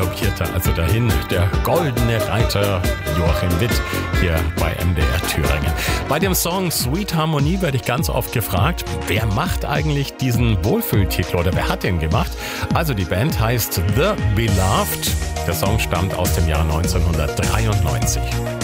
galoppierte also dahin der goldene Reiter Joachim Witt hier bei MDR Thüringen. Bei dem Song Sweet Harmonie werde ich ganz oft gefragt, wer macht eigentlich diesen Wohlfühltitel oder wer hat den gemacht? Also die Band heißt The Beloved. Der Song stammt aus dem Jahr 1993.